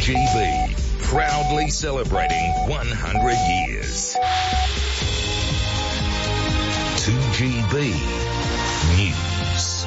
2GB, proudly celebrating 100 years. 2GB News.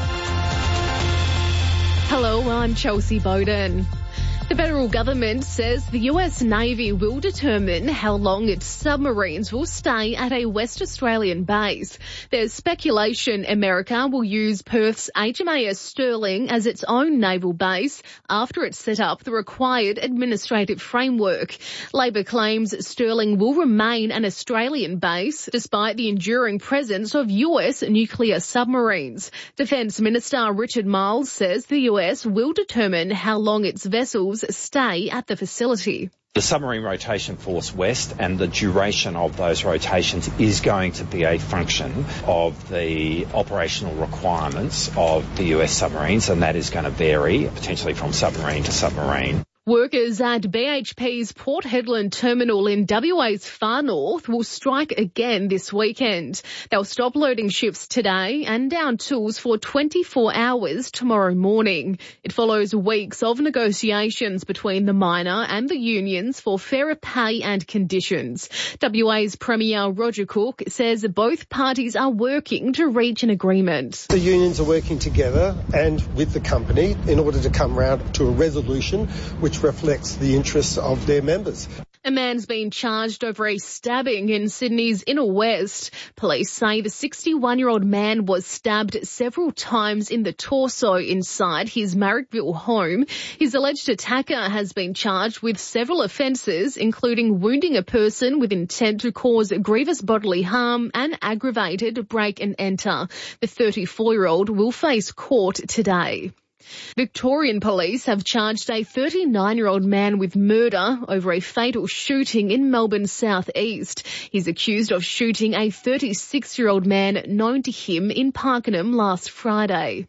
Hello, I'm Chelsea Bowden. The federal government says the US Navy will determine how long its submarines will stay at a West Australian base. There's speculation America will use Perth's HMAS Stirling as its own naval base after it set up the required administrative framework. Labor claims Stirling will remain an Australian base despite the enduring presence of US nuclear submarines. Defence Minister Richard Marles says the US will determine how long its vessels stay at the facility. The Submarine Rotation Force West and the duration of those rotations is going to be a function of the operational requirements of the US submarines, and that is going to vary potentially from submarine to submarine. Workers at BHP's Port Hedland terminal in WA's far north will strike again this weekend. They'll stop loading ships today and down tools for 24 hours tomorrow morning. It follows weeks of negotiations between the miner and the unions for fairer pay and conditions. WA's Premier Roger Cook says both parties are working to reach an agreement. The unions are working together and with the company in order to come round to a resolution which reflects the interests of their members. A man's been charged over a stabbing in Sydney's Inner West. Police say the 61-year-old man was stabbed several times in the torso inside his Marrickville home. His alleged attacker has been charged with several offences, including wounding a person with intent to cause grievous bodily harm and aggravated break and enter. The 34-year-old will face court today. Victorian police have charged a 39-year-old man with murder over a fatal shooting in Melbourne's southeast. He's accused of shooting a 36-year-old man known to him in Parkenham last Friday.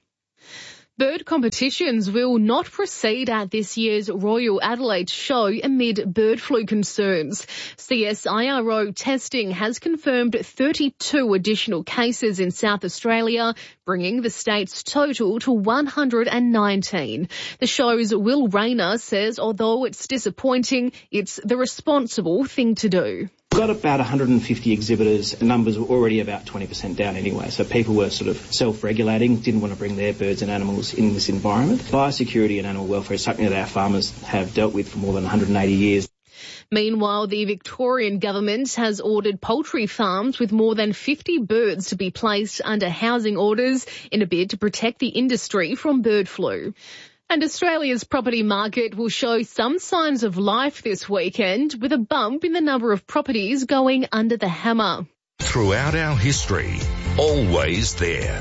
Bird competitions will not proceed at this year's Royal Adelaide Show amid bird flu concerns. CSIRO testing has confirmed 32 additional cases in South Australia, bringing the state's total to 119. The show's Will Rayner says although it's disappointing, it's the responsible thing to do. We've got about 150 exhibitors. The numbers were already about 20% down anyway, so people were sort of self-regulating, didn't want to bring their birds and animals in this environment. Biosecurity and animal welfare is something that our farmers have dealt with for more than 180 years. Meanwhile, the Victorian government has ordered poultry farms with more than 50 birds to be placed under housing orders in a bid to protect the industry from bird flu. And Australia's property market will show some signs of life this weekend with a bump in the number of properties going under the hammer. Throughout our history, always there.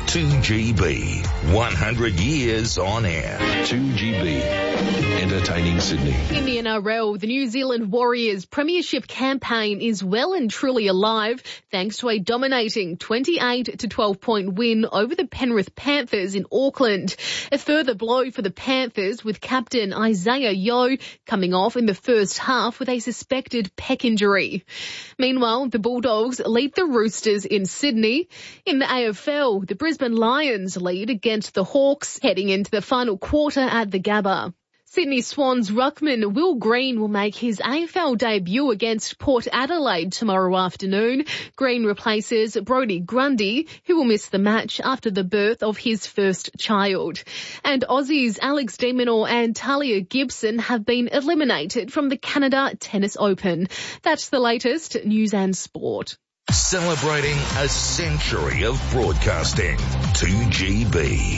2GB, 100 years on air. 2GB, entertaining Sydney. In the NRL, the New Zealand Warriors premiership campaign is well and truly alive thanks to a dominating 28 to 12 point win over the Penrith Panthers in Auckland. A further blow for the Panthers with captain Isaiah Yeo coming off in the first half with a suspected pec injury. Meanwhile, the Bulldogs lead the Roosters in Sydney. In the AFL, the Brisbane Lions lead against the Hawks heading into the final quarter at the Gabba. Sydney Swans ruckman Will Green will make his AFL debut against Port Adelaide tomorrow afternoon. Green replaces Brodie Grundy, who will miss the match after the birth of his first child. And Aussies Alex de Minaur and Talia Gibson have been eliminated from the Canada Tennis Open. That's the latest news and sport. Celebrating a century of broadcasting. 2GB.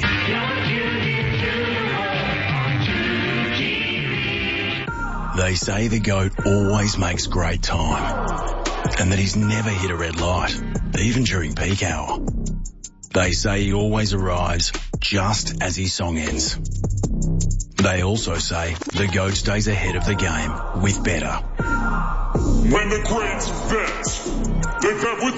They say the GOAT always makes great time and that he's never hit a red light, even during peak hour. They say he always arrives just as his song ends. They also say the GOAT stays ahead of the game with better. When the greats vet, they vet with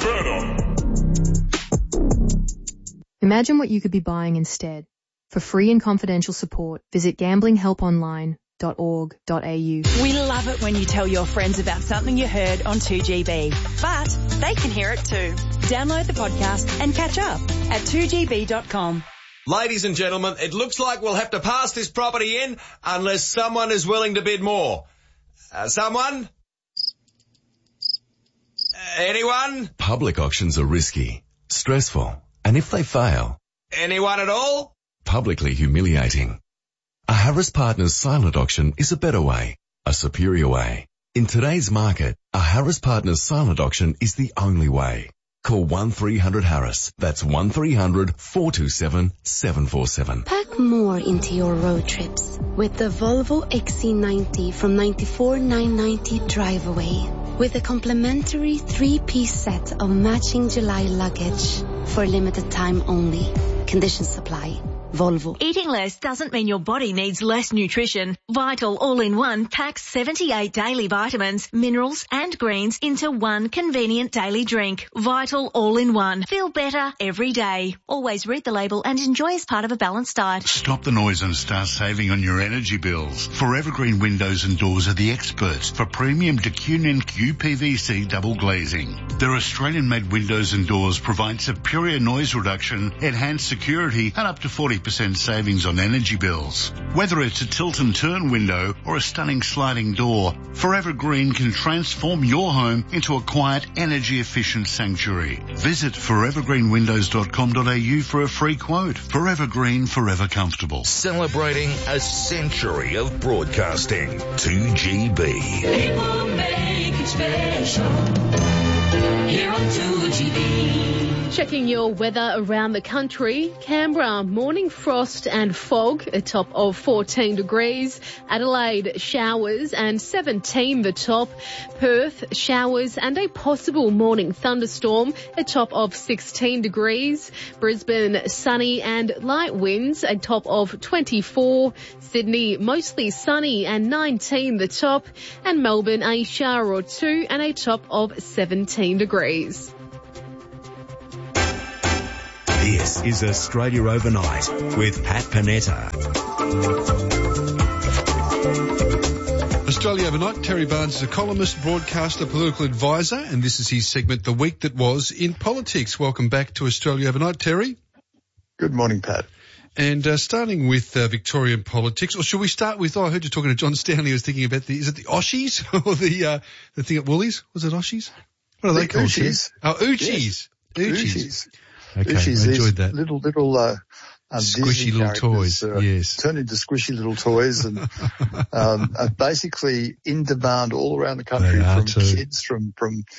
better. Imagine what you could be buying instead. For free and confidential support, visit gamblinghelponline.org.au. We love it when you tell your friends about something you heard on 2GB, but they can hear it too. Download the podcast and catch up at 2gb.com. Ladies and gentlemen, it looks like we'll have to pass this property in unless someone is willing to bid more. Someone? Anyone? Public auctions are risky, stressful, and if they fail... Anyone at all? Publicly humiliating. A Harris Partners silent auction is a better way, a superior way. In today's market, a Harris Partners silent auction is the only way. Call 1300-HARRIS. That's 1300-427-747. Pack more into your road trips with the Volvo XC90 from $94,990 drive away. With a complimentary 3-piece set of matching July luggage for a limited time only. Conditions apply. Volvo. Eating less doesn't mean your body needs less nutrition. Vital All-in-One packs 78 daily vitamins, minerals and greens into one convenient daily drink. Vital All-in-One. Feel better every day. Always read the label and enjoy as part of a balanced diet. Stop the noise and start saving on your energy bills. Forever Green Windows and Doors are the experts for premium Decunion QPVC double glazing. Their Australian-made windows and doors provide superior noise reduction, enhanced security and up to 40% savings on energy bills. Whether it's a tilt and turn window or a stunning sliding door, Forever Green can transform your home into a quiet, energy efficient sanctuary. Visit forevergreenwindows.com.au for a free quote. Forever Green, forever comfortable. Celebrating a century of broadcasting. 2GB. People make it special. Here on 2GB. Checking your weather around the country. Canberra, morning frost and fog, a top of 14 degrees. Adelaide, showers and 17 the top. Perth, showers and a possible morning thunderstorm, a top of 16 degrees. Brisbane, sunny and light winds, a top of 24. Sydney, mostly sunny and 19 the top. And Melbourne, a shower or two and a top of 17 degrees. This is Australia Overnight with Pat Panetta. Australia Overnight, Terry Barnes is a columnist, broadcaster, political advisor, and this is his segment, The Week That Was in Politics. Welcome back to Australia Overnight, Terry. Good morning, Pat. And starting with Victorian politics, or should we start with, I heard you talking to John Stanley, I was thinking about is it the Oshies or the thing at Woolies? Was it Oshies? What are they called? Uchis. Oh, Uchis. Yes. Uchis. Okay, Uchis, I enjoyed that. Little squishy little toys, yes. Turn into squishy little toys and are basically in demand all around the country from kids from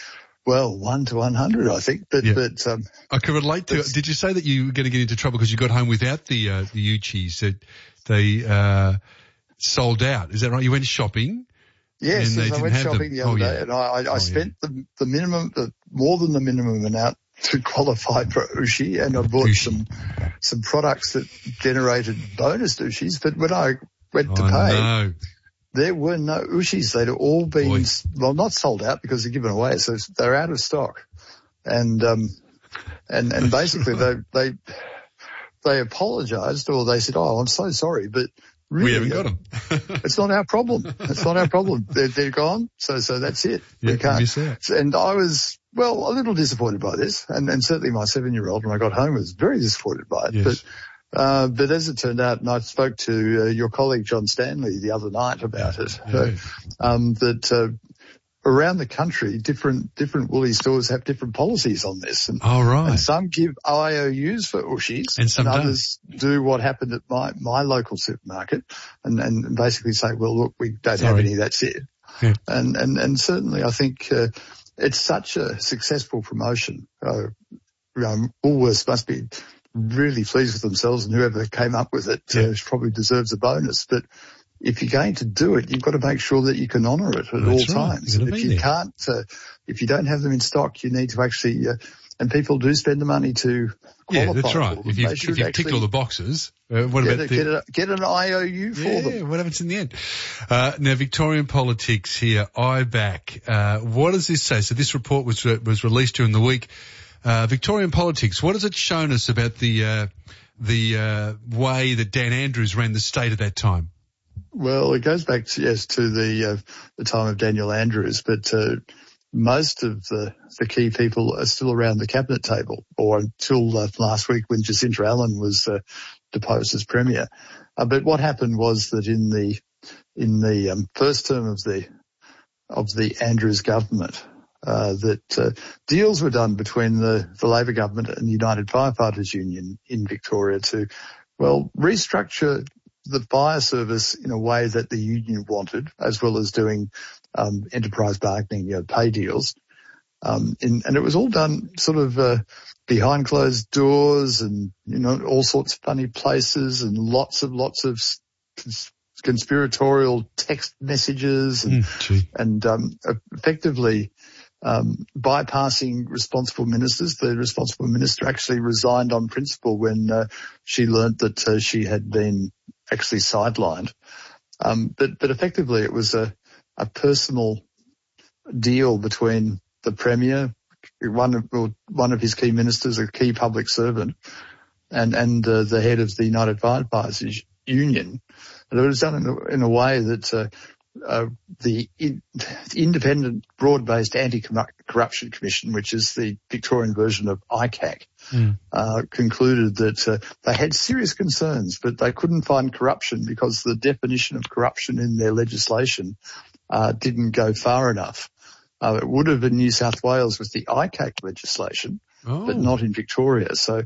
1 to 100, I think. But I can relate to it. Did you say that you were going to get into trouble because you got home without the Uchis? That they sold out. Is that right? You went shopping? Yes, I went shopping the other day, and I spent the minimum, more than the minimum amount to qualify for Ushi, and I bought some products that generated bonus Ushis, but when I went to pay, there were no Ushis. They'd all been, not sold out because they're given away, so they're out of stock. And basically they apologized, or they said, "Oh, I'm so sorry, but really, we haven't got them. It's not our problem. It's not our problem. They're gone. So that's it. We can't." And I was, a little disappointed by this, and certainly my 7-year-old when I got home was very disappointed by it. Yes. But as it turned out, and I spoke to your colleague John Stanley the other night about it, that around the country, different Woolies stores have different policies on this. And, and some give IOUs for Ushis, and others do what happened at my local supermarket, and basically say, well, look, we don't have any, that's it. Yeah. And certainly I think it's such a successful promotion. Woolworths must be really pleased with themselves, and whoever came up with it probably deserves a bonus. But if you're going to do it, you've got to make sure that you can honour it at all times. And if you can't, if you don't have them in stock, you need to actually, and people do spend the money to qualify. Yeah, that's right. If you've ticked all the boxes, get an IOU for them. Yeah, what happens in the end? Now, Victorian politics here, IBAC. What does this say? So this report was released during the week. Victorian politics, what has it shown us about the way that Dan Andrews ran the state at that time? Well, it goes back to the time of Daniel Andrews, but most of the key people are still around the cabinet table, or until last week when Jacinta Allen was deposed as Premier. But what happened was that in the first term of the Andrews government, deals were done between the Labor government and the United Firefighters Union in Victoria to, restructure the fire service in a way that the union wanted, as well as doing enterprise bargaining, pay deals. And it was all done sort of behind closed doors and, all sorts of funny places and lots of conspiratorial text messages and effectively bypassing responsible ministers. The responsible minister actually resigned on principle when she learnt that she had been actually sidelined. But effectively it was a personal deal between the Premier, one of his key ministers, a key public servant, and the head of the United Firefighters Union. And it was done in a way that the Independent Broad-Based Anti-Corruption Commission, which is the Victorian version of ICAC, concluded that they had serious concerns, but they couldn't find corruption because the definition of corruption in their legislation didn't go far enough. It would have in New South Wales with the ICAC legislation, but not in Victoria. So,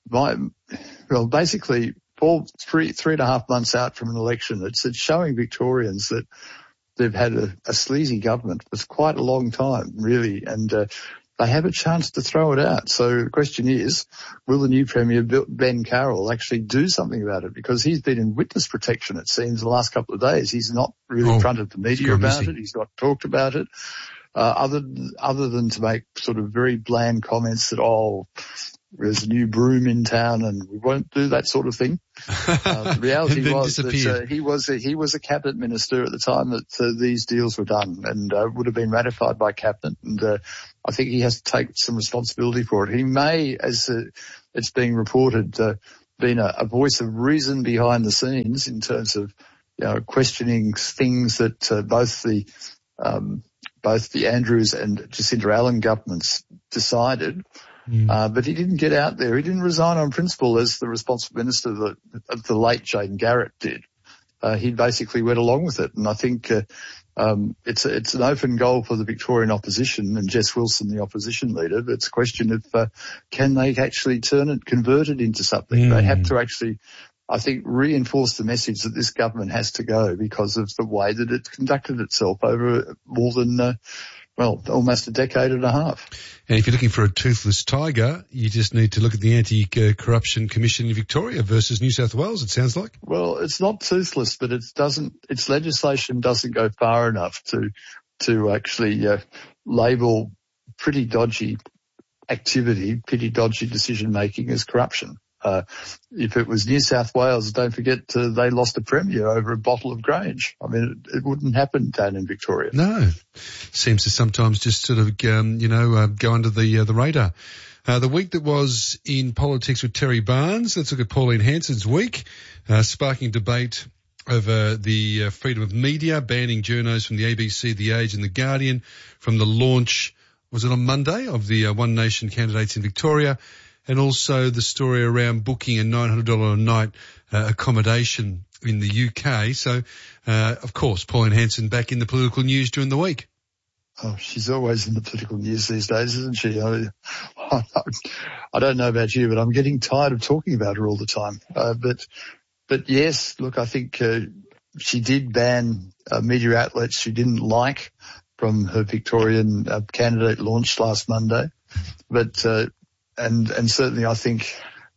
basically, three and a half months out from an election, it's showing Victorians that they've had a sleazy government for quite a long time, really, and they have a chance to throw it out. So the question is, will the new Premier, Ben Carroll, actually do something about it? Because he's been in witness protection, it seems, the last couple of days. He's not really fronted the media about it. He's not talked about it. Other than to make sort of very bland comments that, there's a new broom in town and we won't do that sort of thing. The reality was that he was a cabinet minister at the time that these deals were done and would have been ratified by cabinet. And I think he has to take some responsibility for it. He may, as it's being reported, been a voice of reason behind the scenes in terms of questioning things that both the Andrews and Jacinda Allen governments decided. But he didn't get out there. He didn't resign on principle as the responsible minister of the late Jane Garrett did. He basically went along with it. And I think it's an open goal for the Victorian opposition and Jess Wilson, the opposition leader. But it's a question of can they actually convert it into something? They have to actually, I think, reinforce the message that this government has to go because of the way that it's conducted itself over more than almost a decade and a half. And if you're looking for a toothless tiger, you just need to look at the Anti-Corruption Commission in Victoria versus New South Wales, it sounds like. Well, it's not toothless, but its legislation doesn't go far enough to actually label pretty dodgy activity, pretty dodgy decision making as corruption. If it was New South Wales, don't forget they lost a Premier over a bottle of Grange. I mean, it wouldn't happen down in Victoria. No. Seems to sometimes just sort of, go under the radar. The week that was in politics with Terry Barnes, let's look at Pauline Hanson's week, sparking debate over the freedom of media, banning journos from the ABC, The Age and The Guardian from the launch, was it on Monday, of the One Nation candidates in Victoria, and also the story around booking a $900 a night accommodation in the UK. So, of course, Pauline Hanson back in the political news during the week. Oh, she's always in the political news these days, isn't she? I don't know about you, but I'm getting tired of talking about her all the time. But yes, look, I think she did ban media outlets she didn't like from her Victorian candidate launch last Monday. But and certainly I think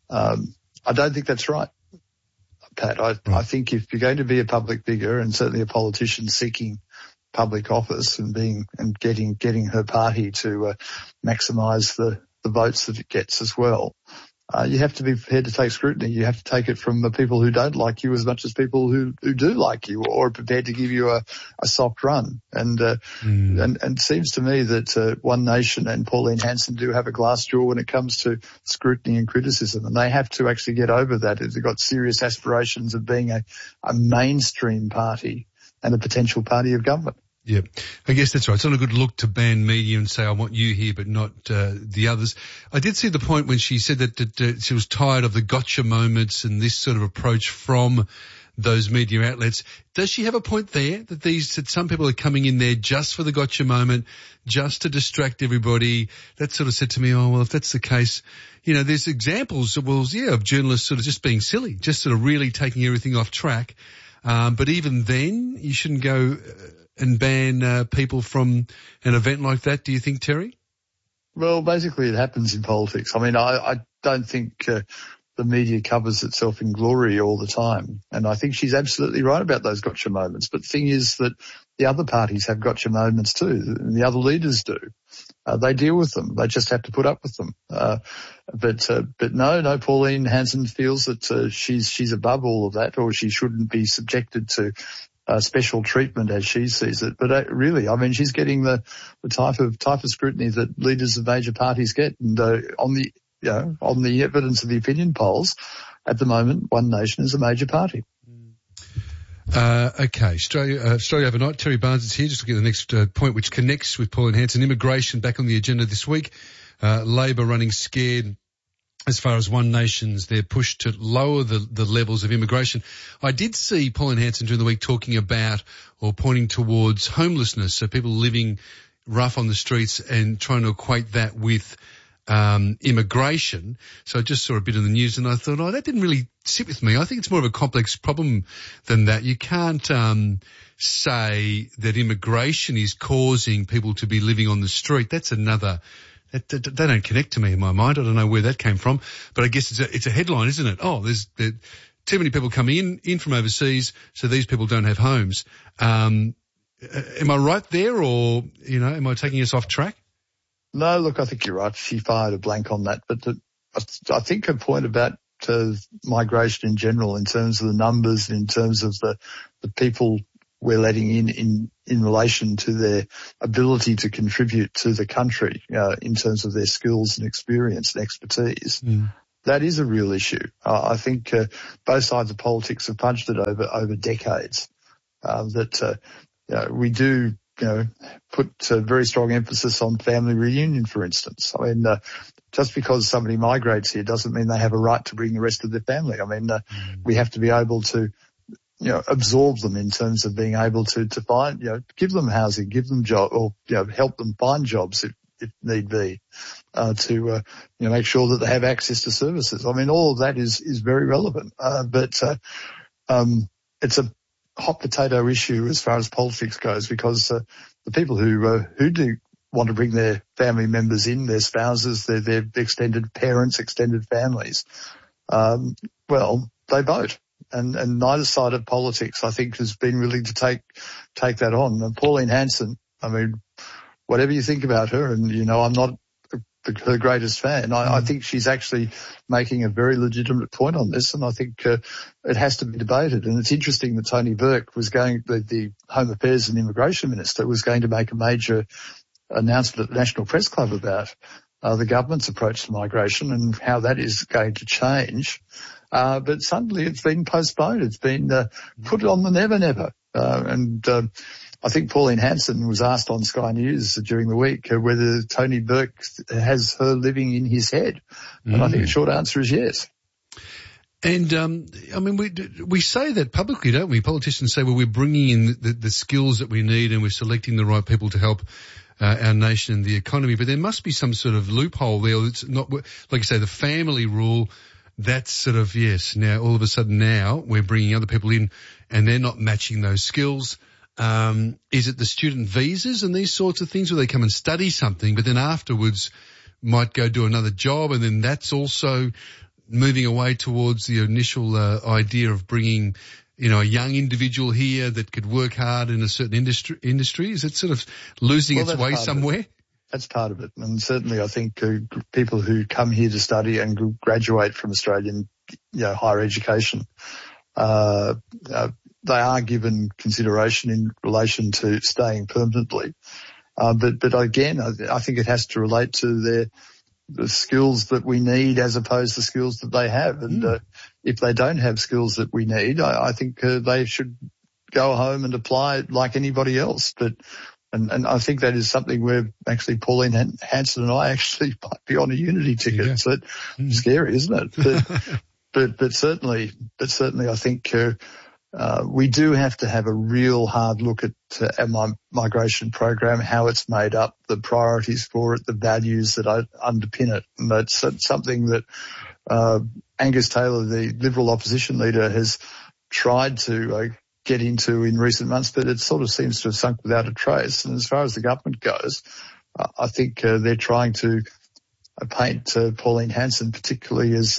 I don't think that's right, Pat. I think if you're going to be a public figure and certainly a politician seeking public office and getting her party to maximise the votes that it gets as well, you have to be prepared to take scrutiny. You have to take it from the people who don't like you as much as people who do like you or are prepared to give you a soft run. And it seems to me that One Nation and Pauline Hanson do have a glass jaw when it comes to scrutiny and criticism, and they have to actually get over that. They've got serious aspirations of being a mainstream party and a potential party of government. Yeah, I guess that's right. It's not a good look to ban media and say, I want you here, but not the others. I did see the point when she said that she was tired of the gotcha moments and this sort of approach from those media outlets. Does she have a point there that some people are coming in there just for the gotcha moment, just to distract everybody? That sort of said to me, oh, well, if that's the case, you know, there's examples of journalists sort of just being silly, just sort of really taking everything off track. But even then, you shouldn't go and ban people from an event like that, do you think, Terry? Well, basically it happens in politics. I mean, I don't think the media covers itself in glory all the time. And I think she's absolutely right about those gotcha moments. But the thing is that the other parties have gotcha moments too, and the other leaders do. They deal with them. They just have to put up with them. But no, Pauline Hanson feels that she's above all of that, or she shouldn't be subjected to special treatment as she sees it. But really, I mean, she's getting the type of scrutiny that leaders of major parties get. And on the evidence of the opinion polls, at the moment, One Nation is a major party. Okay, Australia Overnight. Terry Barnes is here. Just looking at the next point, which connects with Pauline Hanson. Immigration back on the agenda this week. Labor running scared as far as One Nation's their push to lower the levels of immigration. I did see Pauline Hanson during the week talking about or pointing towards homelessness, so people living rough on the streets and trying to equate that with immigration. So I just saw a bit in the news and I thought, that didn't really sit with me. I think it's more of a complex problem than that. You can't say that immigration is causing people to be living on the street. That's another. They don't connect to me in my mind. I don't know where that came from, but I guess it's a headline, isn't it? Oh, there's too many people coming in from overseas, so these people don't have homes. Am I right there, or am I taking us off track? No, look, I think you're right. She fired a blank on that, but I think her point about migration in general, in terms of the numbers, in terms of the people we're letting in relation to their ability to contribute to the country, in terms of their skills and experience and expertise. That is a real issue. I think both sides of politics have punched it over decades. We do, put very strong emphasis on family reunion, for instance. I mean, just because somebody migrates here doesn't mean they have a right to bring the rest of their family. I mean, we have to be able to absorb them in terms of being able to find, give them housing, give them job, or, help them find jobs if need be, to make sure that they have access to services. I mean, all of that is very relevant. But it's a hot potato issue as far as politics goes, because the people who do want to bring their family members in, their spouses, their extended parents, extended families, well, they vote. And neither side of politics, I think, has been willing to take that on. And Pauline Hanson, I mean, whatever you think about her, and I'm not her greatest fan, I think she's actually making a very legitimate point on this, and I think it has to be debated. And it's interesting that Tony Burke the Home Affairs and Immigration Minister, was going to make a major announcement at the National Press Club about the government's approach to migration and how that is going to change. But suddenly it's been postponed. It's been put on the never. And I think Pauline Hanson was asked on Sky News during the week whether Tony Burke has her living in his head. And I think the short answer is yes. And, I mean, we say that publicly, don't we? Politicians say, well, we're bringing in the skills that we need and we're selecting the right people to help our nation and the economy. But there must be some sort of loophole there. It's not, like you say, the family rule. That's sort of, yes, now all of a sudden now we're bringing other people in and they're not matching those skills. Is it the student visas and these sorts of things where they come and study something but then afterwards might go do another job, and then that's also moving away towards the initial idea of bringing, a young individual here that could work hard in a certain industry? Is it sort of losing its way somewhere? That's part of it. And certainly I think people who come here to study and graduate from Australian, higher education, they are given consideration in relation to staying permanently. But again, I think it has to relate to the skills that we need as opposed to skills that they have. And if they don't have skills that we need, I think they should go home and apply it like anybody else. But and I think that is something where actually Pauline Hanson and I actually might be on a unity ticket. Yeah. So it's scary, isn't it? But certainly I think we do have to have a real hard look at our migration program, how it's made up, the priorities for it, the values that underpin it. And that's something that Angus Taylor, the Liberal opposition leader, has tried to get into in recent months, but it sort of seems to have sunk without a trace. And as far as the government goes, I think they're trying to paint Pauline Hanson particularly as,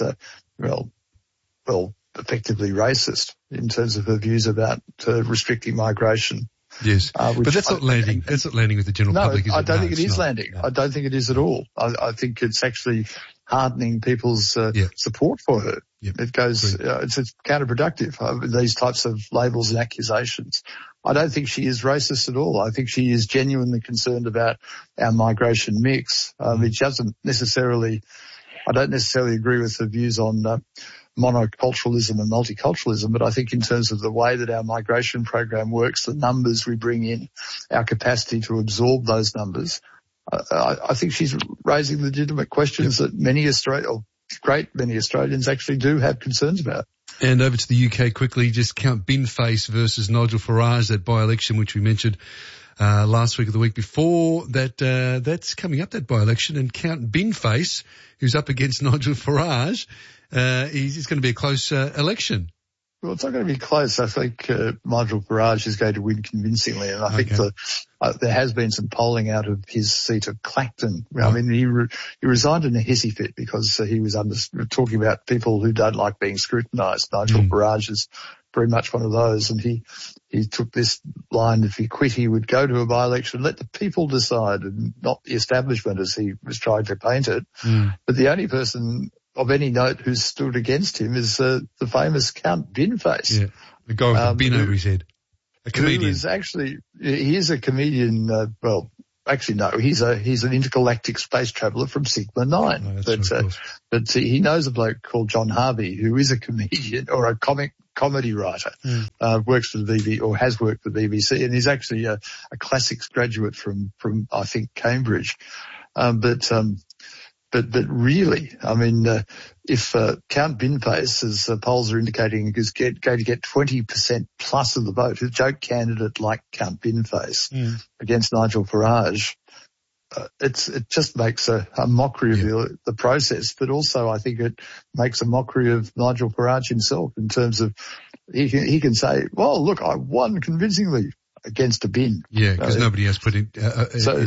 effectively racist in terms of her views about restricting migration. Yes, but that's not landing. That's not landing with the general public. I don't think it is landing. No. I don't think it is at all. I think it's actually hardening people's support for her. Yep. It goes. It's counterproductive. These types of labels and accusations. I don't think she is racist at all. I think she is genuinely concerned about our migration mix. It doesn't necessarily. I don't necessarily agree with her views on monoculturalism and multiculturalism, but I think in terms of the way that our migration program works, the numbers we bring in, our capacity to absorb those numbers, I think she's raising legitimate questions that many Australians actually do have concerns about. And over to the UK quickly, just Count Binface versus Nigel Farage, that by-election which we mentioned last week or the week before, that's coming up, that by-election, and Count Binface, who's up against Nigel Farage, it's going to be a close election. Well, it's not going to be close. I think Nigel Farage is going to win convincingly, and I think there has been some polling out of his seat of Clacton. Right. I mean, he resigned in a hissy fit because he was talking about people who don't like being scrutinised. Nigel Farage is very much one of those, and he took this line: if he quit, he would go to a by-election, let the people decide, and not the establishment as he was trying to paint it. But the only person of any note who's stood against him is the famous Count Binface. Yeah, the guy with the bin over his head. A comedian. He is a comedian, he's an intergalactic space traveller from Sigma 9. But he knows a bloke called John Harvey, who is a comedian or a comedy writer, works for the BBC or has worked for the BBC, and he's actually a classics graduate from I think Cambridge. But really, I mean, if Count Binface, as polls are indicating, is going to get 20% plus of the vote, a joke candidate like Count Binface against Nigel Farage, it just makes a mockery of the process, but also I think it makes a mockery of Nigel Farage himself in terms of he can say, well, look, I won convincingly against a bin. Yeah, because nobody else put in. So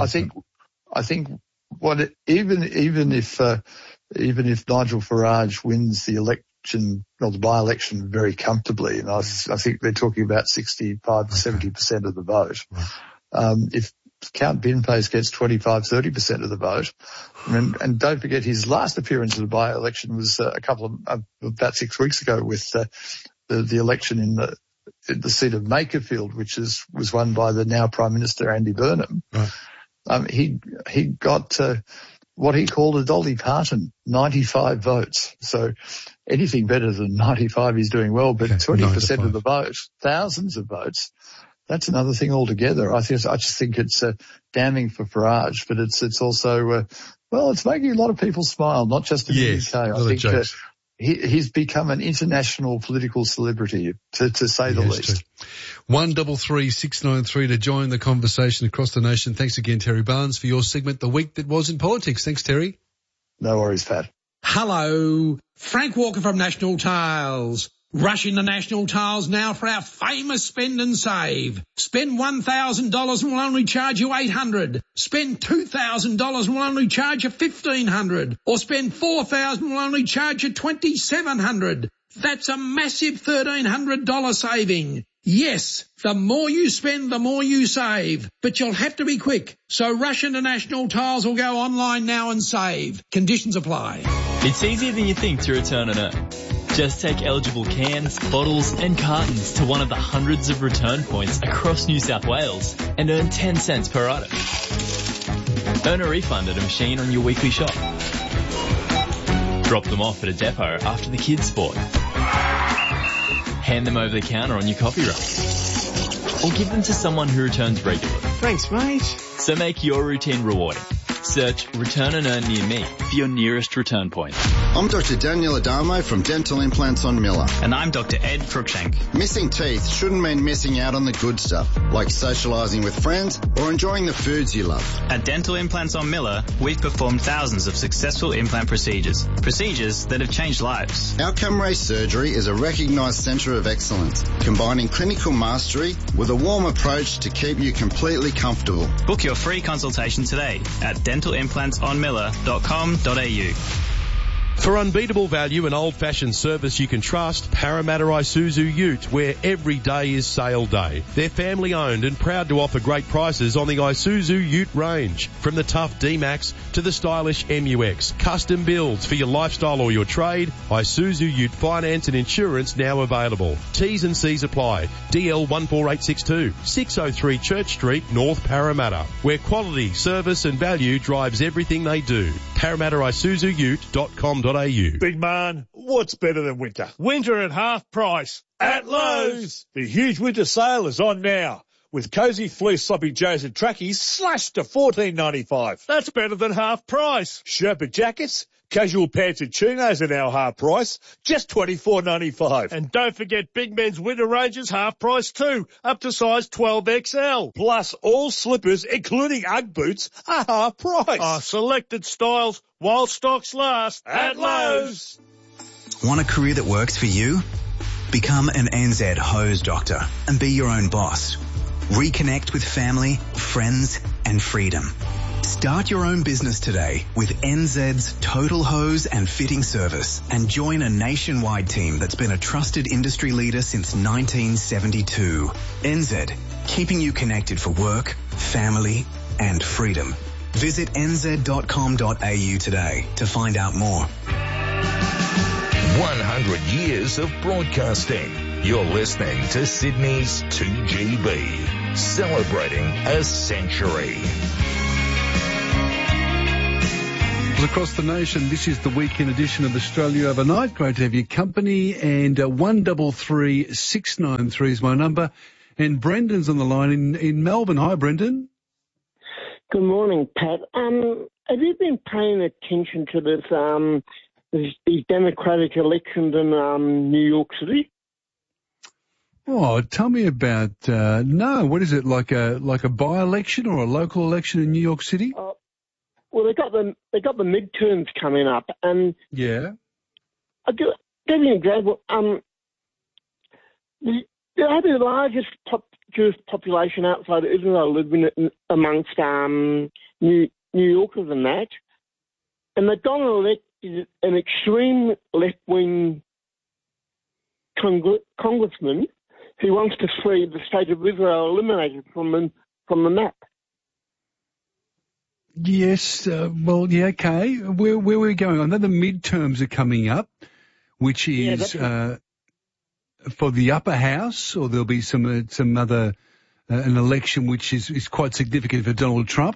I think. Even if Nigel Farage wins the election or the by-election very comfortably, and I think they're talking about 65 to 70% of the vote. If Count Binface gets 25-30% of the vote, and don't forget his last appearance at the by-election was about 6 weeks ago with the election in the seat of Makerfield, which was won by the now Prime Minister Andy Burnham. Right. He got what he called a Dolly Parton, 95 votes. So anything better than 95 he's doing well, but 20% of the vote, thousands of votes, that's another thing altogether. I just think it's damning for Farage, but it's also it's making a lot of people smile, not just in the UK. I think he's become an international political celebrity, to say the least. 133 693 to join the conversation across the nation. Thanks again, Terry Barnes, for your segment, The Week That Was in Politics. Thanks, Terry. No worries, Pat. Hello, Frank Walker from National Tiles. Rush into National Tiles now for our famous spend and save. Spend $1,000 and we'll only charge you $800. Spend $2,000 and we'll only charge you $1,500. Or spend $4,000 and we'll only charge you $2,700. That's a massive $1,300 saving. Yes, the more you spend, the more you save. But you'll have to be quick. So rush into National Tiles or go online now and save. Conditions apply. It's easier than you think to return and earn. Just take eligible cans, bottles and cartons to one of the hundreds of return points across New South Wales and earn 10 cents per item. Earn a refund at a machine on your weekly shop. Drop them off at a depot after the kids' sport. Hand them over the counter on your coffee run. or give them to someone who returns regularly. Thanks, mate. So make your routine rewarding. Search Return and Earn Near Me for your nearest return point. I'm Dr. Daniel Adamo from Dental Implants on Miller. And I'm Dr. Ed Cruikshank. Missing teeth shouldn't mean missing out on the good stuff, like socialising with friends or enjoying the foods you love. At Dental Implants on Miller, we've performed thousands of successful implant procedures that have changed lives. Outcome Ray Surgery is a recognised centre of excellence, combining clinical mastery with a warm approach to keep you completely comfortable. Book your free consultation today at dentalimplantsonmiller.com.au. For unbeatable value and old-fashioned service you can trust, Parramatta Isuzu Ute, where every day is sale day. They're family-owned and proud to offer great prices on the Isuzu Ute range. From the tough D-Max to the stylish MUX. Custom builds for your lifestyle or your trade. Isuzu Ute finance and insurance now available. T's and C's apply. DL 14862, 603 Church Street, North Parramatta, where quality, service and value drives everything they do. ParramattaIsuzuUte.com.au. Big man, what's better than winter? Winter at half price at Lowe's. The huge winter sale is on now, with Cozy Fleece Sloppy Joes and Trackies slashed to $14.95. That's better than half price. Sherpa jackets, casual pants and chinos are now half price, just $24.95. And don't forget Big Men's winter ranges half price too, up to size 12XL. Plus all slippers, including Ugg boots, are half price. Selected styles while stocks last at Lowe's. Want a career that works for you? Become an NZ hose doctor and be your own boss. Reconnect with family, friends and freedom. Start your own business today with NZ's Total Hose and Fitting Service and join a nationwide team that's been a trusted industry leader since 1972. NZ, keeping you connected for work, family and freedom. Visit nz.com.au today to find out more. 100 years of broadcasting. You're listening to Sydney's 2GB, celebrating a century. Across the nation, this is the weekend edition of Australia Overnight. Great to have your company, and 133 693 is my number. And Brendan's on the line in Melbourne. Hi, Brendan. Good morning, Pat. Have you been paying attention to these democratic elections in New York City? Oh, tell me about no. What is it, like a by-election or a local election in New York City? Well, they got the midterms coming up, and yeah, I'll give you an example. They have the largest Jewish population outside of Israel living amongst New Yorkers and that, and they've gone and elected an extreme left-wing congressman who wants to see the state of Israel eliminated from the map. Yes, well, yeah, okay. Where are we going? I know the midterms are coming up, which is for the upper house, or there'll be some other an election which is quite significant for Donald Trump.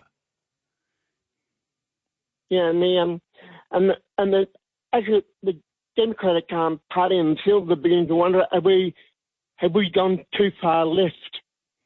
Yeah, and the Democratic Party themselves are beginning to wonder: have we gone too far left?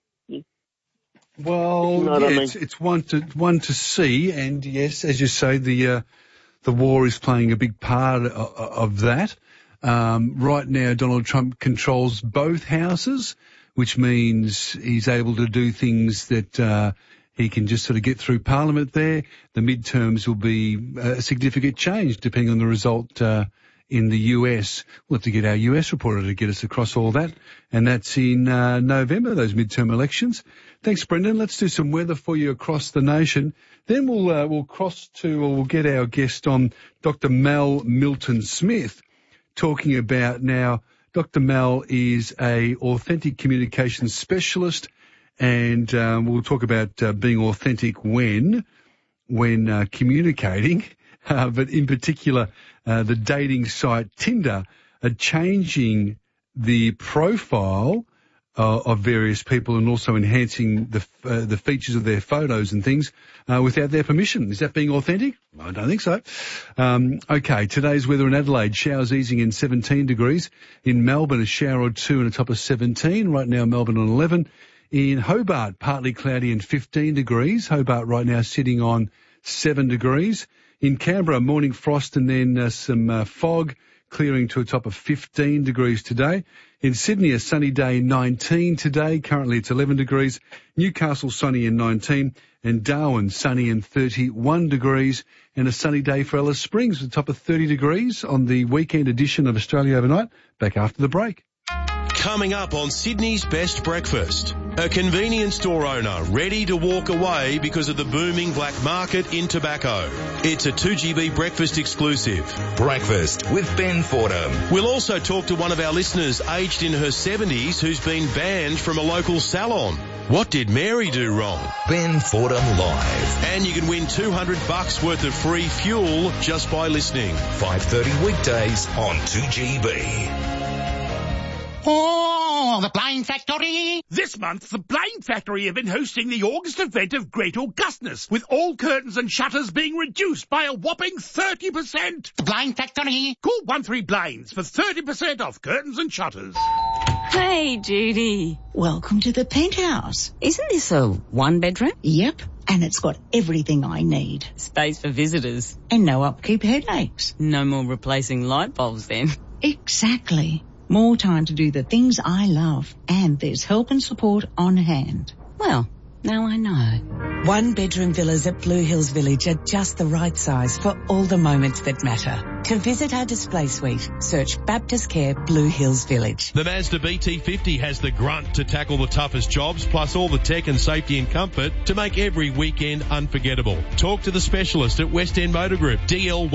Well, you know yeah, I mean? it's one to see, and yes, as you say, the war is playing a big part of that. Right now, Donald Trump controls both houses, which means he's able to do things that he can just sort of get through Parliament there. The midterms will be a significant change depending on the result in the US. We'll have to get our US reporter to get us across all that, and that's in November, those midterm elections. Thanks, Brendan. Let's do some weather for you across the nation. Then we'll get our guest on, Dr. Mel Milton-Smith, talking about now. Dr. Mel is a authentic communication specialist, and we'll talk about being authentic when communicating, but in particular, the dating site Tinder are changing the profile of various people and also enhancing the features of their photos and things without their permission. Is that being authentic? I don't think so. Okay, today's weather in Adelaide, showers easing in 17 degrees. In Melbourne, a shower or two and a top of 17. Right now, Melbourne on 11. In Hobart, partly cloudy and 15 degrees. Hobart right now sitting on 7 degrees. In Canberra, morning frost and then some fog, clearing to a top of 15 degrees today. In Sydney, a sunny day, 19 today. Currently it's 11 degrees. Newcastle, sunny and 19. And Darwin, sunny and 31 degrees. And a sunny day for Alice Springs, with a top of 30 degrees on the weekend edition of Australia Overnight. Back after the break. Coming up on Sydney's Best Breakfast, a convenience store owner ready to walk away because of the booming black market in tobacco. It's a 2GB breakfast exclusive. Breakfast with Ben Fordham. We'll also talk to one of our listeners aged in her 70s who's been banned from a local salon. What did Mary do wrong? Ben Fordham Live. And you can win $200 worth of free fuel just by listening. 5:30 weekdays on 2GB. Oh, the Blind Factory! This month, the Blind Factory have been hosting the August event of Great Augustness, with all curtains and shutters being reduced by a whopping 30%. The Blind Factory! Call 13 Blinds for 30% off curtains and shutters. Hey, Judy. Welcome to the penthouse. Isn't this a one-bedroom? Yep, and it's got everything I need. Space for visitors. And no upkeep headaches. No more replacing light bulbs then. Exactly. More time to do the things I love, and there's help and support on hand. Well, now I know. One-bedroom villas at Blue Hills Village are just the right size for all the moments that matter. To visit our display suite, search Baptist Care Blue Hills Village. The Mazda BT50 has the grunt to tackle the toughest jobs, plus all the tech and safety and comfort to make every weekend unforgettable. Talk to the specialist at West End Motor Group,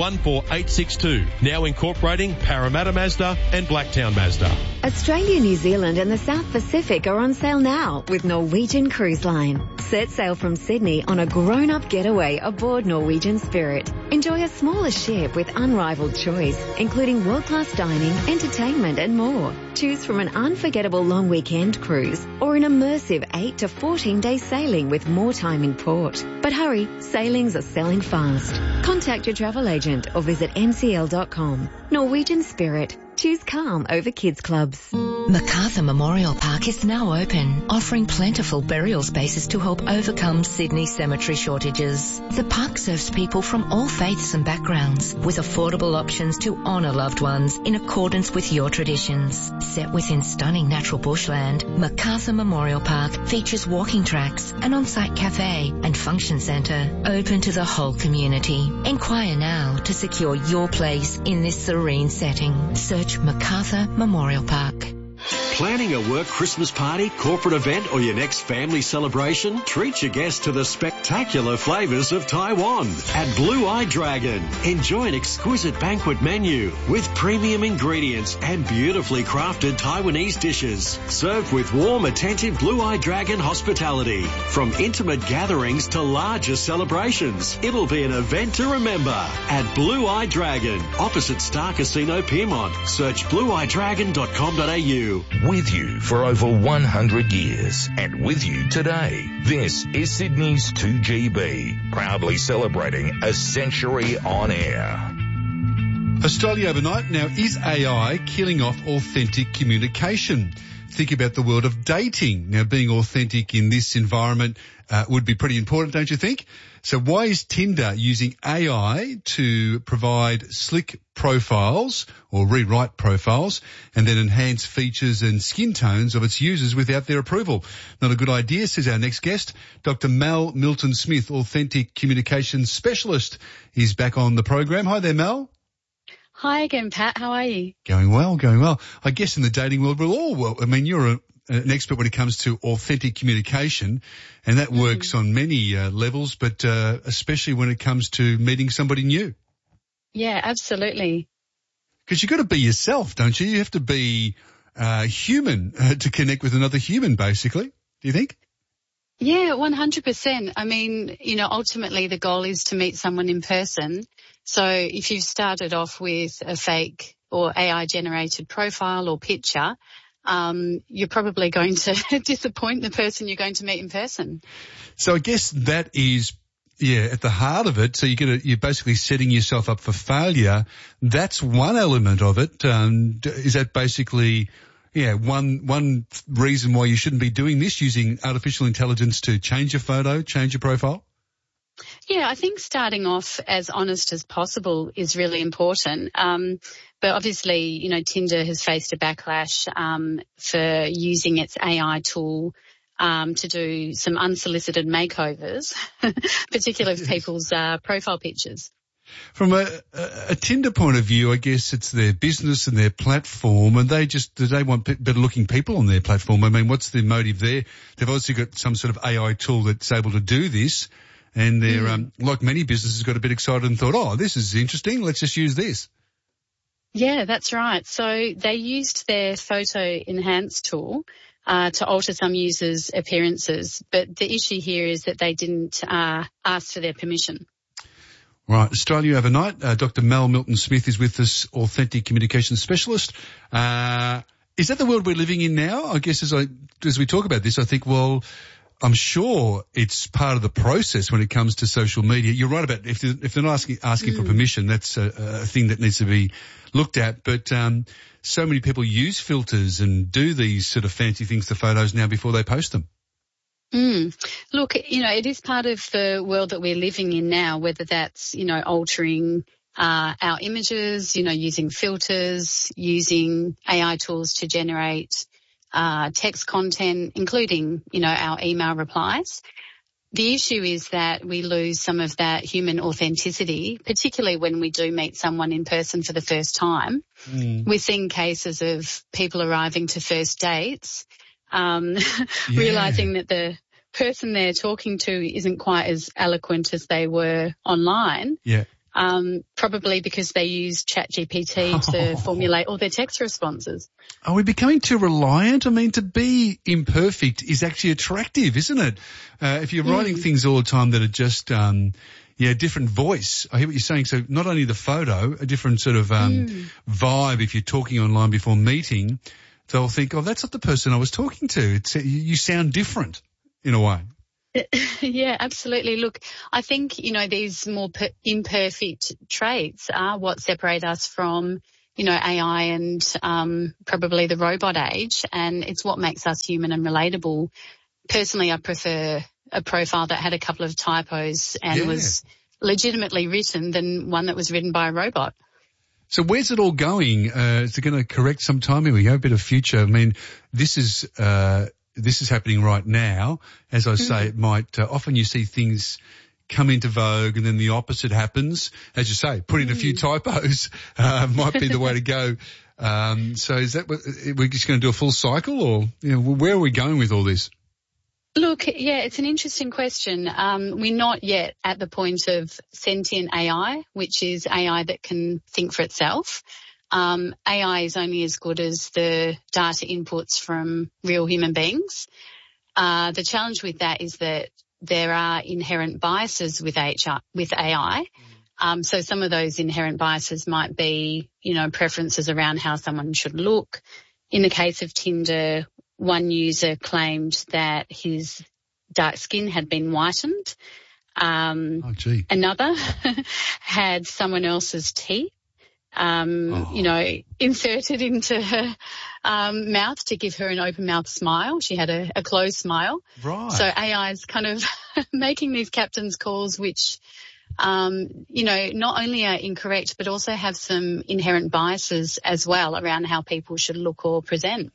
DL14862, now incorporating Parramatta Mazda and Blacktown Mazda. Australia, New Zealand and the South Pacific are on sale now with Norwegian Cruise Line. Set sail from Sydney on a grown-up getaway aboard Norwegian Spirit. Enjoy a smaller ship with unrivaled choice, including world-class dining, entertainment and more. Choose from an unforgettable long weekend cruise or an immersive 8 to 14-day sailing with more time in port. But hurry, sailings are selling fast. Contact your travel agent or visit ncl.com. Norwegian Spirit. Choose calm over kids clubs. MacArthur Memorial Park is now open, offering plentiful burial spaces to help overcome Sydney's cemetery shortages. The park serves people from all faiths and backgrounds, with affordable options to honour loved ones in accordance with your traditions. Set within stunning natural bushland, MacArthur Memorial Park features walking tracks, an on-site cafe and function centre open to the whole community. Inquire now to secure your place in this serene setting. Search MacArthur Memorial Park. Planning a work Christmas party, corporate event or your next family celebration? Treat your guests to the spectacular flavours of Taiwan at Blue Eye Dragon. Enjoy an exquisite banquet menu with premium ingredients and beautifully crafted Taiwanese dishes served with warm, attentive Blue Eye Dragon hospitality. From intimate gatherings to larger celebrations, it'll be an event to remember at Blue Eye Dragon, opposite Star Casino Piermont. Search blueeyedragon.com.au. With you for over 100 years and with you today. This is Sydney's 2GB, proudly celebrating a century on air. Australia Overnight. Now, is AI killing off authentic communication? Think about the world of dating. Now, being authentic in this environment would be pretty important, don't you think? So why is Tinder using AI to provide slick profiles or rewrite profiles and then enhance features and skin tones of its users without their approval? Not a good idea, says our next guest. Dr. Mel Milton-Smith, Authentic Communications Specialist, is back on the program. Hi there, Mel. Hi again, Pat. How are you? Going well, going well. I guess in the dating world, you're an expert when it comes to authentic communication, and that works on many levels, but especially when it comes to meeting somebody new. Yeah, absolutely. Because you've got to be yourself, don't you? You have to be human to connect with another human, basically. Do you think? Yeah, 100%. I mean, ultimately the goal is to meet someone in person. So if you've started off with a fake or AI-generated profile or picture, you're probably going to disappoint the person you're going to meet in person. So I guess that is, at the heart of it. So you're basically setting yourself up for failure. That's one element of it. Is that basically, one reason why you shouldn't be doing this, using artificial intelligence to change your photo, change your profile? Yeah, I think starting off as honest as possible is really important. But obviously, Tinder has faced a backlash for using its AI tool to do some unsolicited makeovers, particularly of people's profile pictures. From a Tinder point of view, I guess it's their business and their platform, and do they want better looking people on their platform? I mean, what's the motive there? They've obviously got some sort of AI tool that's able to do this, and they're, like many businesses, got a bit excited and thought, oh, this is interesting, let's just use this. Yeah, that's right. So they used their photo enhance tool to alter some users' appearances, but the issue here is that they didn't ask for their permission. Right, Australia Overnight. Dr. Mal Milton-Smith is with us, authentic communication specialist. Is that the world we're living in now? I guess as we talk about this, I think, well, I'm sure it's part of the process when it comes to social media. You're right about if they're not asking for permission, that's a thing that needs to be looked at. But so many people use filters and do these sort of fancy things to photos now before they post them. Look, it is part of the world that we're living in now, whether that's, altering our images, using filters, using AI tools to generate text content, including, our email replies. The issue is that we lose some of that human authenticity, particularly when we do meet someone in person for the first time. We're seeing cases of people arriving to first dates, realizing that the person they're talking to isn't quite as eloquent as they were online. Yeah. Probably because they use ChatGPT to formulate all their text responses. Are we becoming too reliant? I mean, to be imperfect is actually attractive, isn't it? If you're writing things all the time that are just, different voice. I hear what you're saying. So not only the photo, a different sort of vibe if you're talking online before meeting, they'll think, oh, that's not the person I was talking to. You sound different in a way. Yeah, absolutely. Look, I think, these more imperfect traits are what separate us from, AI and probably the robot age, and it's what makes us human and relatable. Personally, I prefer a profile that had a couple of typos and was legitimately written than one that was written by a robot. So where's it all going? Is it going to correct sometime? Here we go, a bit of future. I mean, this is happening right now. As I say, it might, often you see things come into vogue and then the opposite happens. As you say, put in a few typos, might be the way to go. So is that we're just going to do a full cycle, or, where are we going with all this? Look, it's an interesting question. We're not yet at the point of sentient AI, which is AI that can think for itself. AI is only as good as the data inputs from real human beings. The challenge with that is that there are inherent biases with AI. So some of those inherent biases might be, preferences around how someone should look. In the case of Tinder, one user claimed that his dark skin had been whitened. Another had someone else's teeth. Inserted into her mouth to give her an open mouth smile. She had a closed smile. Right. So AI is kind of making these captain's calls which, not only are incorrect but also have some inherent biases as well around how people should look or present.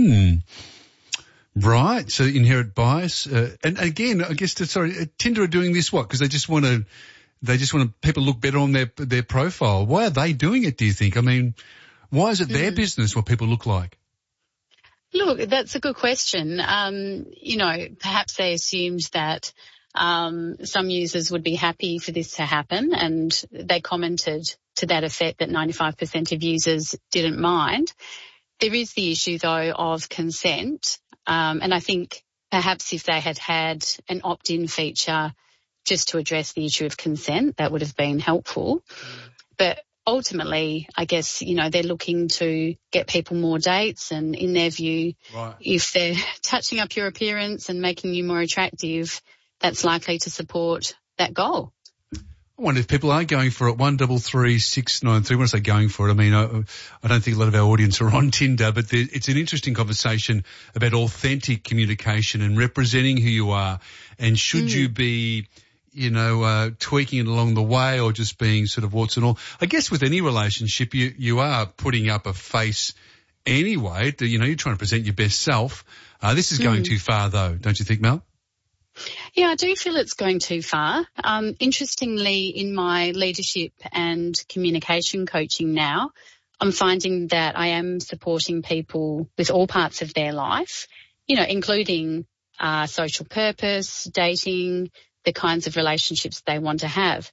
Right. So inherent bias. And again, I guess, Tinder are doing this what? Because they just want people to look better on their profile. Why are they doing it, do you think? I mean, why is it their business what people look like? Look, that's a good question. Perhaps they assumed that some users would be happy for this to happen, and they commented to that effect that 95% of users didn't mind. There is the issue, though, of consent, and I think perhaps if they had had an opt-in feature just to address the issue of consent, that would have been helpful. But ultimately, I guess, they're looking to get people more dates, and in their view, if they're touching up your appearance and making you more attractive, that's likely to support that goal. I wonder if people are going for it. 133693. When I say going for it, I mean, I don't think a lot of our audience are on Tinder, but it's an interesting conversation about authentic communication and representing who you are. And should you be, tweaking it along the way or just being sort of warts and all? I guess with any relationship, you are putting up a face anyway. You're trying to present your best self. This is going too far though, don't you think, Mel? Yeah, I do feel it's going too far. Interestingly, in my leadership and communication coaching now, I'm finding that I am supporting people with all parts of their life, including social purpose, dating, the kinds of relationships they want to have.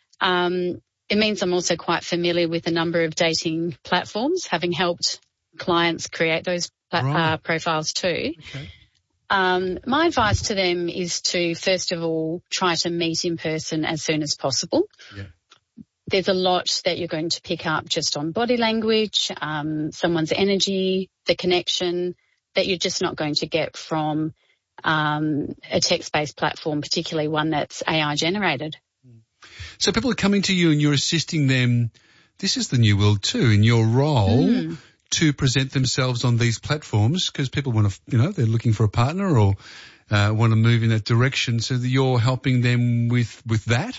It means I'm also quite familiar with a number of dating platforms, having helped clients create those profiles too. Okay. My advice to them is to, first of all, try to meet in person as soon as possible. Yeah. There's a lot that you're going to pick up just on body language, someone's energy, the connection that you're just not going to get from a text-based platform, particularly one that's AI generated. So people are coming to you and you're assisting them. This is the new world too, in your role. To present themselves on these platforms because people want to, they're looking for a partner or want to move in that direction. So that you're helping them with that?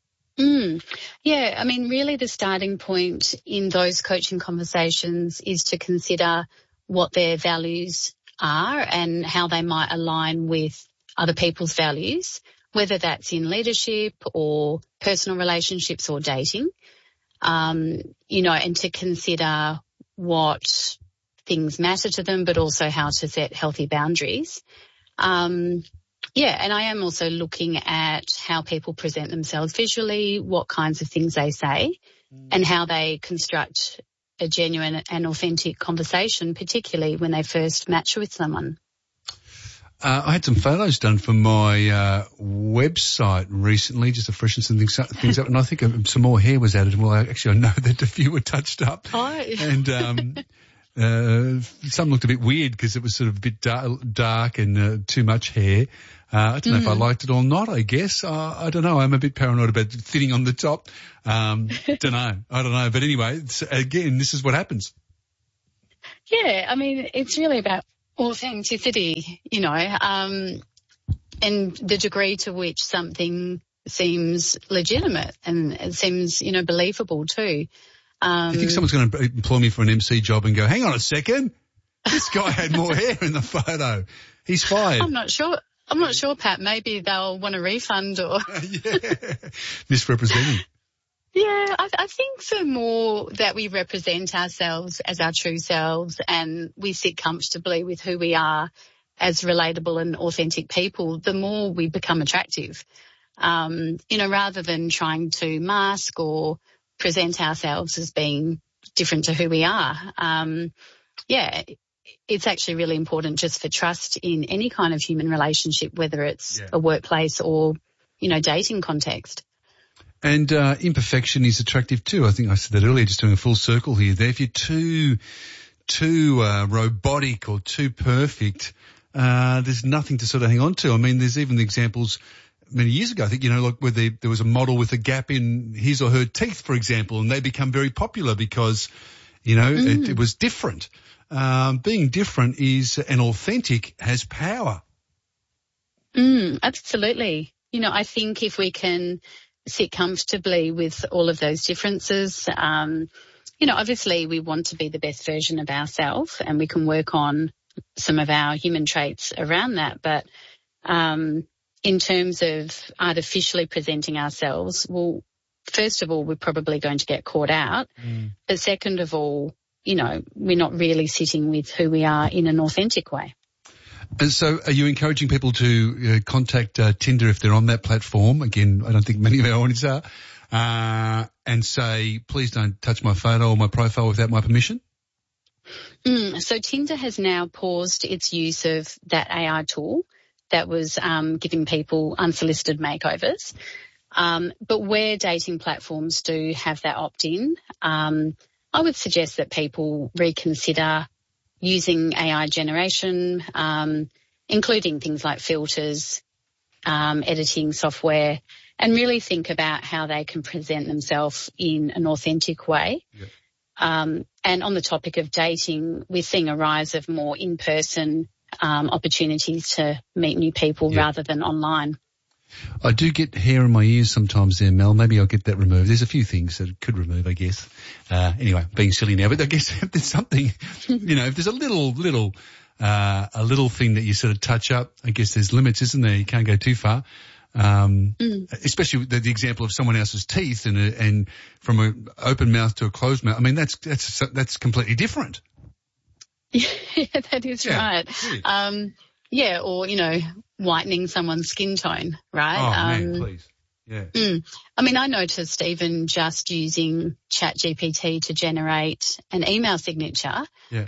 Yeah, I mean, really the starting point in those coaching conversations is to consider what their values are and how they might align with other people's values, whether that's in leadership or personal relationships or dating, and to consider what things matter to them, but also how to set healthy boundaries. And I am also looking at how people present themselves visually, what kinds of things they say, and how they construct a genuine and authentic conversation, particularly when they first match with someone. I had some photos done for my website recently just to freshen some things up, and I think some more hair was added. Well, actually, I know that a few were touched up. Oh. And some looked a bit weird because it was sort of a bit dark and too much hair. I don't know if I liked it or not, I guess. I don't know. I'm a bit paranoid about thinning on the top. I don't know. But anyway, again, this is what happens. Yeah, I mean, it's really about authenticity, and the degree to which something seems legitimate and it seems, believable too. Do you think someone's going to employ me for an MC job and go, hang on a second, this guy had more hair in the photo. He's fired. I'm not sure, Pat. Maybe they'll want a refund or... Misrepresenting. Yeah, I think the more that we represent ourselves as our true selves and we sit comfortably with who we are as relatable and authentic people, the more we become attractive. Rather than trying to mask or present ourselves as being different to who we are. It's actually really important just for trust in any kind of human relationship, whether it's a workplace or, dating context. And imperfection is attractive too. I think I said that earlier, just doing a full circle here. There, if you're too robotic or too perfect, there's nothing to sort of hang on to. I mean, there's even the examples many years ago, I think, where there was a model with a gap in his or her teeth, for example, and they become very popular because, it was different. Being different and authentic has power. Absolutely. I think if we can sit comfortably with all of those differences, obviously we want to be the best version of ourselves and we can work on some of our human traits around that. But in terms of artificially presenting ourselves, well, first of all, we're probably going to get caught out. But second of all, we're not really sitting with who we are in an authentic way. And so are you encouraging people to contact Tinder if they're on that platform? Again, I don't think many of our audience are. And say, please don't touch my photo or my profile without my permission? So Tinder has now paused its use of that AI tool that was giving people unsolicited makeovers. But where dating platforms do have that opt-in, I would suggest that people reconsider using AI generation, including things like filters, editing software, and really think about how they can present themselves in an authentic way. Yep. And on the topic of dating, we're seeing a rise of more in-person opportunities to meet new people rather than online. I do get hair in my ears sometimes there, Mel. Maybe I'll get that removed. There's a few things that it could remove, I guess. Anyway, being silly now, but I guess if there's something, if there's a little thing that you sort of touch up, I guess there's limits, isn't there? You can't go too far. Especially the example of someone else's teeth and from an open mouth to a closed mouth. I mean, that's completely different. Yeah, that is right. Or, whitening someone's skin tone, right? Oh, man, please. Yeah. I mean, I noticed even just using ChatGPT to generate an email signature,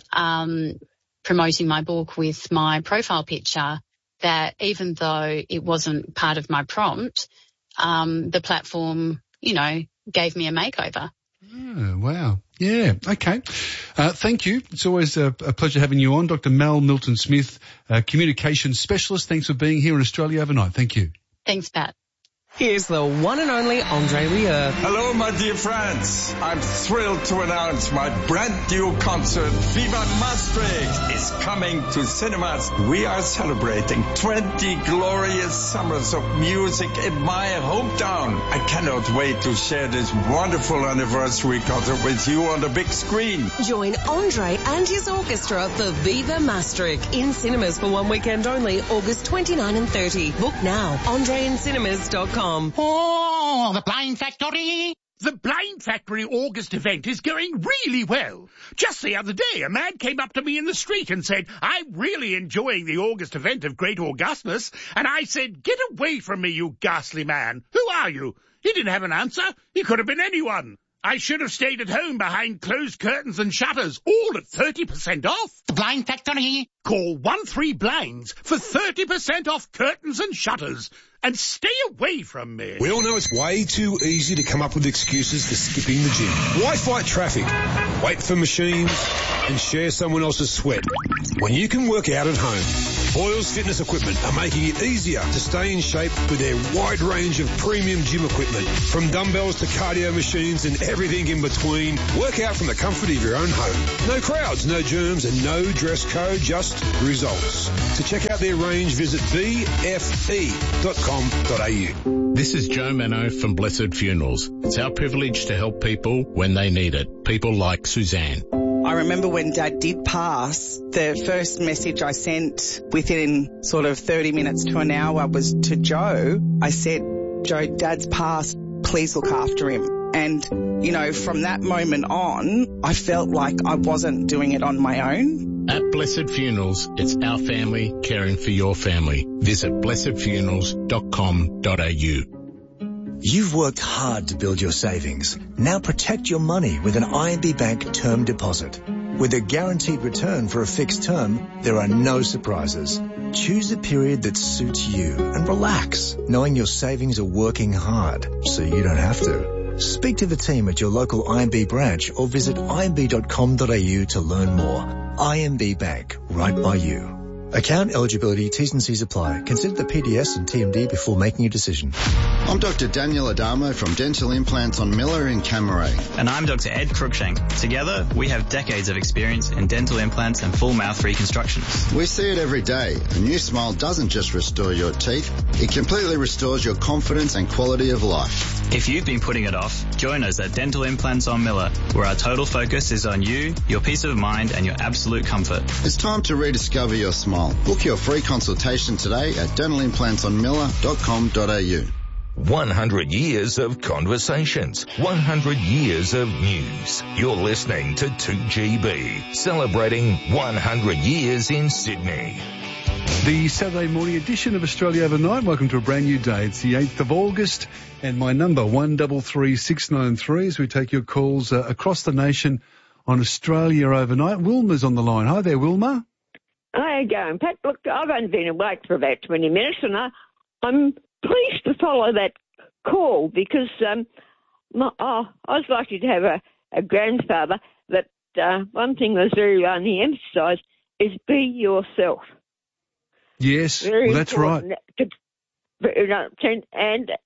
promoting my book with my profile picture, that even though it wasn't part of my prompt, the platform, gave me a makeover. Oh, wow. Yeah. Okay. Thank you. It's always a pleasure having you on. Dr. Mel Milton-Smith, communications specialist. Thanks for being here in Australia overnight. Thank you. Thanks, Pat. Here's the one and only Andre Rieu. Hello, my dear friends. I'm thrilled to announce my brand new concert, Viva Maastricht, is coming to cinemas. We are celebrating 20 glorious summers of music in my hometown. I cannot wait to share this wonderful anniversary concert with you on the big screen. Join Andre and his orchestra for Viva Maastricht in cinemas for one weekend only, August 29 and 30. Book now, andreincinemas.com. Oh, the Blind Factory! The Blind Factory August event is going really well. Just the other day, a man came up to me in the street and said, "I'm really enjoying the August event of Great Augustness." And I said, "Get away from me, you ghastly man. Who are you?" He didn't have an answer. He could have been anyone. I should have stayed at home behind closed curtains and shutters, all at 30% off. The Blind Factory. Call 13Blinds for 30% off curtains and shutters. And stay away from me. We all know it's way too easy to come up with excuses for skipping the gym. Why fight traffic, wait for machines, and share someone else's sweat when you can work out at home? Boyles Fitness Equipment are making it easier to stay in shape with their wide range of premium gym equipment. From dumbbells to cardio machines and everything in between, work out from the comfort of your own home. No crowds, no germs, and no dress code, just results. To check out their range, visit bfe.com. This is Joe Mano from Blessed Funerals. It's our privilege to help people when they need it. People like Suzanne. I remember when Dad did pass, the first message I sent within sort of 30 minutes to an hour was to Joe. I said, "Joe, Dad's passed. Please look after him." And, from that moment on, I felt like I wasn't doing it on my own. At Blessed Funerals, it's our family caring for your family. Visit blessedfunerals.com.au. You've worked hard to build your savings. Now protect your money with an IMB Bank term deposit. With a guaranteed return for a fixed term, there are no surprises. Choose a period that suits you and relax, knowing your savings are working hard, so you don't have to. Speak to the team at your local IMB branch or visit imb.com.au to learn more. IMB Bank, right by you. Account eligibility, T's and C's apply. Consider the PDS and TMD before making a decision. I'm Dr. Daniel Adamo from Dental Implants on Miller in Camaray. And I'm Dr. Ed Cruikshank. Together, we have decades of experience in dental implants and full mouth reconstructions. We see it every day. A new smile doesn't just restore your teeth, it completely restores your confidence and quality of life. If you've been putting it off, join us at Dental Implants on Miller, where our total focus is on you, your peace of mind, and your absolute comfort. It's time to rediscover your smile. Book your free consultation today at dentalimplantsonmiller.com.au. 100 years of conversations, 100 years of news. You're listening to 2GB, celebrating 100 years in Sydney. The Saturday morning edition of Australia Overnight. Welcome to a brand new day. It's the 8th of August and my number 133693 as we take your calls across the nation on Australia Overnight. Wilma's on the line. Hi there, Wilma. How you going, Pat? Look, I've only been awake for about 20 minutes and I'm pleased to follow that call because I was lucky to have a grandfather that one thing that's very low on the emphasise is be yourself. Yes, well, that's right. And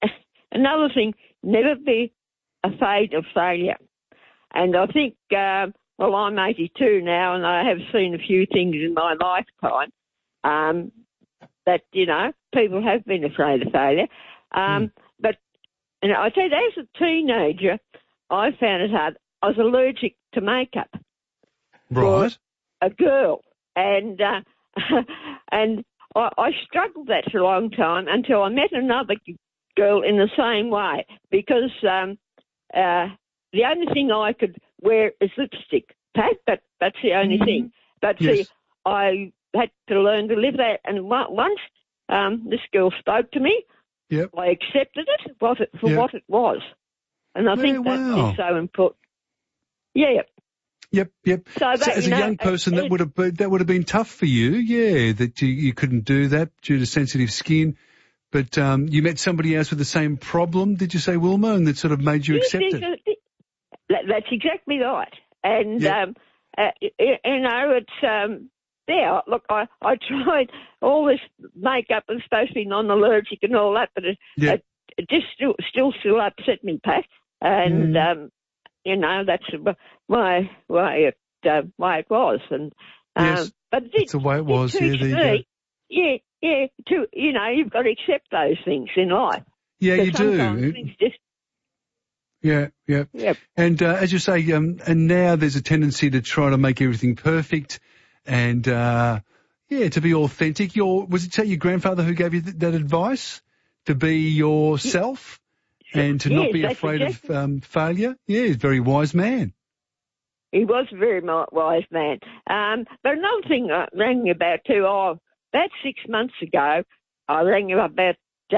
another thing, never be afraid of failure. And I think, well, I'm 82 now, and I have seen a few things in my lifetime that, you know, people have been afraid of failure. But and I tell you, as a teenager, I found it hard. I was allergic to makeup. Right. For a girl. And and I struggled that for a long time until I met another girl in the same way, because the only thing I could wear is lipstick, Pat, but that's the only thing. But Yes. see, I had to learn to live that. And once this girl spoke to me, Yep. I accepted it for what it was. And I think that is so important. Yeah. Yep. So that, as you a know, young person, that would have been tough for you. Yeah, that you couldn't do that due to sensitive skin. But you met somebody else with the same problem, did you say, Wilma, and that sort of made you accept it? That's exactly right. And, you know, it's, yeah, look, I tried all this makeup and supposed to be non-allergic and all that, but it just still upset me, Pat. And, you know, that's why it was. And, yes, but that's the way it was. Yeah, there you go. Yeah, you know, you've got to accept those things in life. Yeah, you do. Things just... Yeah. Yep. And as you say, and now there's a tendency to try to make everything perfect and, to be authentic. Was it your grandfather who gave you that advice? To be yourself and to not be afraid of failure? Yeah, he's a very wise man. He was a very wise man. But another thing I rang you about too, about 6 months ago, I rang you about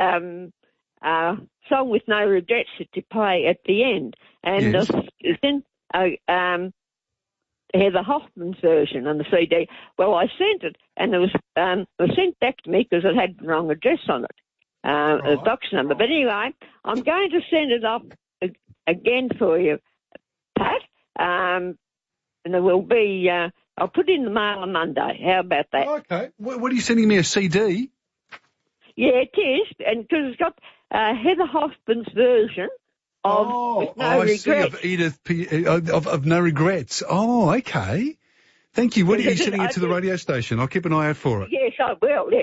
Song with No Regrets that you play at the end. And then Heather Hoffman's version on the CD. Well, I sent it, and it was sent back to me because it had the wrong address on it, the box number. But anyway, I'm going to send it up again for you, Pat. And there will be, I'll put it in the mail on Monday. How about that? Okay. What are you sending me, a CD? Yeah, it is, and because it's got Heather Hoffman's version of With No Regrets. I see, of Edith of No Regrets. Oh, okay. Thank you. What are you sending it to the radio station? I'll keep an eye out for it. Yes, I will.